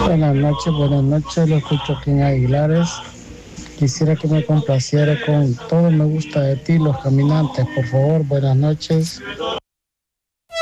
Buenas noches, lo escucho aquí en Aguilares. Quisiera que me complaciera con Todo me gusta de ti, Los Caminantes, por favor, buenas noches.